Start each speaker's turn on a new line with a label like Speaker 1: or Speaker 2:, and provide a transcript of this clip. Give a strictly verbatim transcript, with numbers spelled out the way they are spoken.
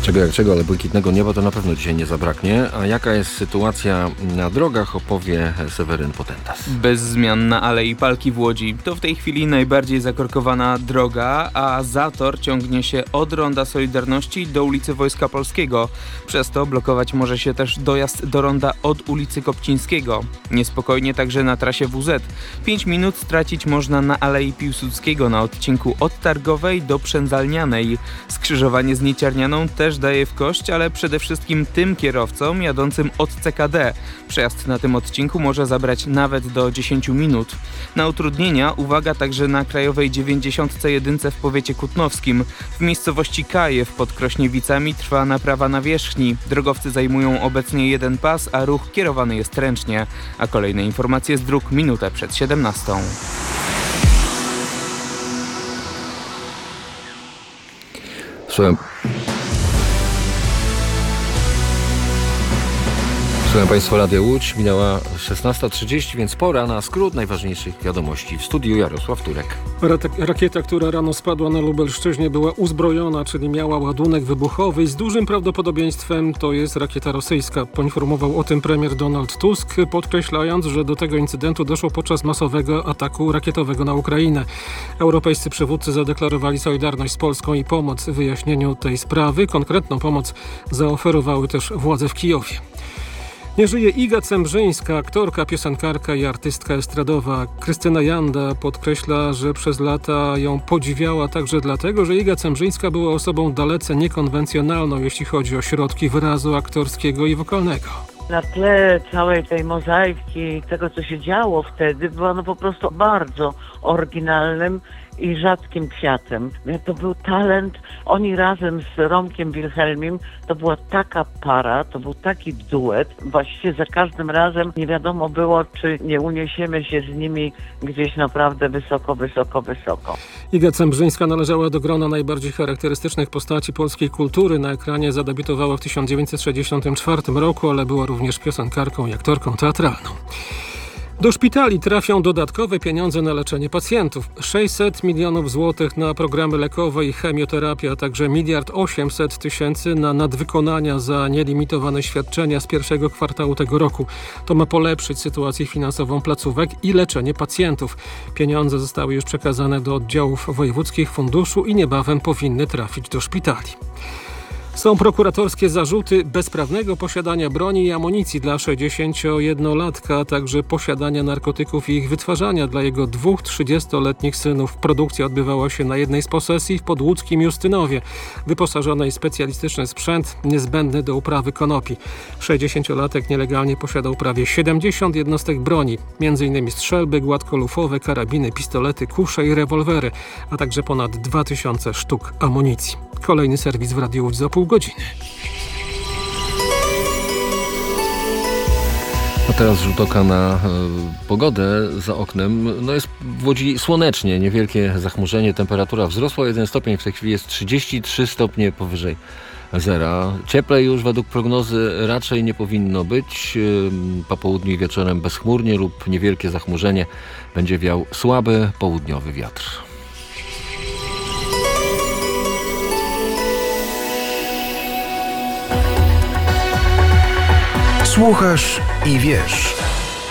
Speaker 1: Czego jak czego, ale błękitnego nieba to na pewno dzisiaj nie zabraknie. A jaka jest sytuacja na drogach, opowie Seweryn Potentas.
Speaker 2: Bez zmian na Alei Palki w Łodzi. To w tej chwili najbardziej zakorkowana droga, a zator ciągnie się od Ronda Solidarności do ulicy Wojska Polskiego. Przez to blokować może się też dojazd do ronda od ulicy Kopcińskiego. Niespokojnie także na trasie W Z. Pięć minut stracić można na Alei Piłsudskiego na odcinku od Targowej do Przędzalnianej. Skrzyżowanie z Nieciarnianą też daje w kość, ale przede wszystkim tym kierowcom jadącym od C K D. Przejazd na tym odcinku może zabrać nawet do dziesięć minut. Na utrudnienia uwaga także na krajowej dziewięćdziesiąt jeden w powiecie kutnowskim. W miejscowości Kajew pod Krośniewicami trwa naprawa nawierzchni. Drogowcy zajmują obecnie jeden pas, a ruch kierowany jest ręcznie. A kolejne informacje z dróg minutę przed siedemnastą.
Speaker 1: Słucham. Słucham Państwa, Radia Łódź. Minęła szesnasta trzydzieści, więc pora na skrót najważniejszych wiadomości. W studiu Jarosław Turek.
Speaker 3: Rakieta, która rano spadła na Lubelszczyźnie, była uzbrojona, czyli miała ładunek wybuchowy i z dużym prawdopodobieństwem to jest rakieta rosyjska. Poinformował o tym premier Donald Tusk, podkreślając, że do tego incydentu doszło podczas masowego ataku rakietowego na Ukrainę. Europejscy przywódcy zadeklarowali solidarność z Polską i pomoc w wyjaśnieniu tej sprawy. Konkretną pomoc zaoferowały też władze w Kijowie. Nie żyje Iga Cembrzyńska, aktorka, piosenkarka i artystka estradowa. Krystyna Janda podkreśla, że przez lata ją podziwiała także dlatego, że Iga Cembrzyńska była osobą dalece niekonwencjonalną, jeśli chodzi o środki wyrazu aktorskiego i wokalnego.
Speaker 4: Na tle całej tej mozaiki, tego co się działo wtedy, była no po prostu bardzo oryginalnym i rzadkim kwiatem. To był talent. Oni razem z Romkiem Wilhelmim, to była taka para, to był taki duet. Właściwie za każdym razem nie wiadomo było, czy nie uniesiemy się z nimi gdzieś naprawdę wysoko, wysoko, wysoko.
Speaker 3: Iga Cembrzyńska należała do grona najbardziej charakterystycznych postaci polskiej kultury. Na ekranie zadebiutowała w tysiąc dziewięćset sześćdziesiątym czwartym roku, ale była również piosenkarką i aktorką teatralną. Do szpitali trafią dodatkowe pieniądze na leczenie pacjentów. sześćset milionów złotych na programy lekowe i chemioterapię, a także miliard osiemset tysięcy na nadwykonania za nielimitowane świadczenia z pierwszego kwartału tego roku. To ma polepszyć sytuację finansową placówek i leczenie pacjentów. Pieniądze zostały już przekazane do oddziałów wojewódzkich funduszu i niebawem powinny trafić do szpitali. Są prokuratorskie zarzuty bezprawnego posiadania broni i amunicji dla sześćdziesięciojednolatka, a także posiadania narkotyków i ich wytwarzania dla jego dwóch trzydziestoletnich synów. Produkcja odbywała się na jednej z posesji w podłódzkim Justynowie, wyposażonej w specjalistyczny sprzęt niezbędny do uprawy konopi. sześćdziesięciolatek nielegalnie posiadał prawie siedemdziesiąt jednostek broni, m.in. strzelby, gładkolufowe, karabiny, pistolety, kusze i rewolwery, a także ponad dwa tysiące sztuk amunicji. Kolejny serwis w Radiu Łódź za pół godziny.
Speaker 1: A teraz rzut oka na y, pogodę za oknem. No jest w Łodzi słonecznie, niewielkie zachmurzenie, temperatura wzrosła o jeden stopień, w tej chwili jest trzydzieści trzy stopnie powyżej zera. Cieplej już według prognozy raczej nie powinno być. Y, po południu i wieczorem bezchmurnie lub niewielkie zachmurzenie. Będzie wiał słaby południowy wiatr.
Speaker 5: Słuchasz i wiesz.